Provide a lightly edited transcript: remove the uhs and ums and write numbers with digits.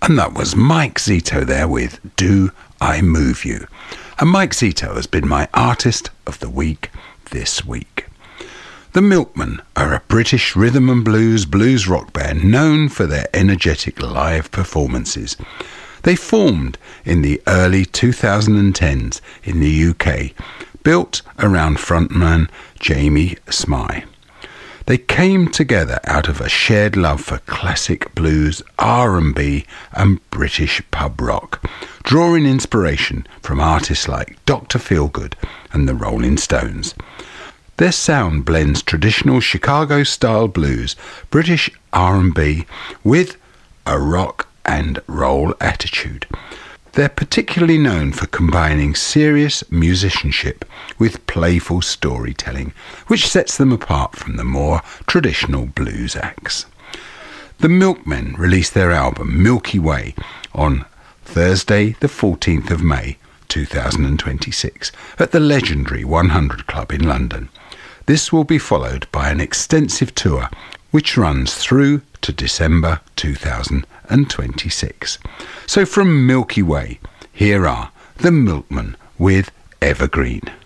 And that was Mike Zito there with Do I Move You? And Mike Zito has been my Artist of the Week this week. The Milkmen are a British rhythm and blues rock band known for their energetic live performances. They formed in the early 2010s in the UK, built around frontman Jamie Smythe. They came together out of a shared love for classic blues, R&B and British pub rock, drawing inspiration from artists like Dr. Feelgood and the Rolling Stones. Their sound blends traditional Chicago-style blues, British R&B with a rock and roll attitude. They're particularly known for combining serious musicianship with playful storytelling, which sets them apart from the more traditional blues acts. The Milkmen released their album Milky Way on Thursday the 14th of May 2026 at the legendary 100 Club in London. This will be followed by an extensive tour which runs through to December 2026. So from Milky Way, here are the Milkmen with Evergreen.